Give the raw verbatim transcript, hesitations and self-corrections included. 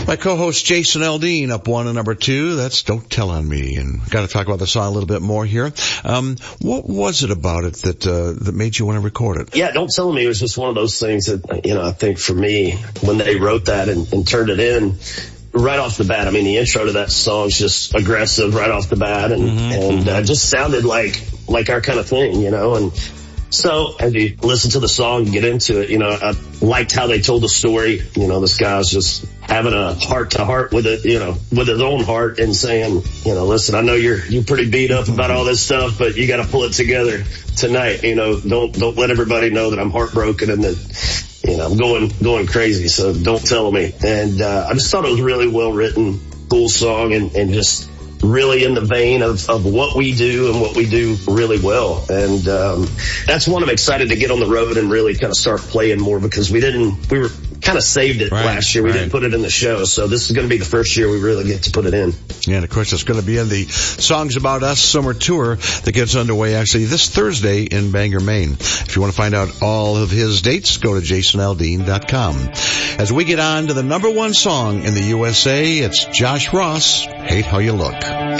My co-host Jason Aldean up one and number two. That's Don't Tell on Me. And got to talk about the song a little bit more here. Um, what was it about it that, uh, that made you want to record it? Yeah, Don't Tell on Me was just one of those things that, you know, I think for me, when they wrote that and, and turned it in, right off the bat, I mean, the intro to that song's just aggressive right off the bat and, mm-hmm. and, uh, just sounded like, like our kind of thing, you know, and, so, as you listen to the song and get into it, you know, I liked how they told the story. You know, this guy's just having a heart to heart with it, you know, with his own heart and saying, you know, listen, I know you're, you're pretty beat up about all this stuff, but you got to pull it together tonight. You know, don't, don't let everybody know that I'm heartbroken and that, you know, I'm going, going crazy. So don't tell me. And, uh, I just thought it was really well written, cool song and, and just, really in the vein of, of what we do and what we do really well. And, um, that's one I'm excited to get on the road and really kind of start playing more because we didn't, we were kind of saved it right, last year. We right. didn't put it in the show. So this is going to be the first year we really get to put it in. Yeah, and of course it's going to be in the Songs About Us summer tour that gets underway actually this Thursday in Bangor, Maine. If you want to find out all of his dates, go to jason aldean dot com. As we get on to the number one song in the U S A, it's Josh Ross, Hate How You Look.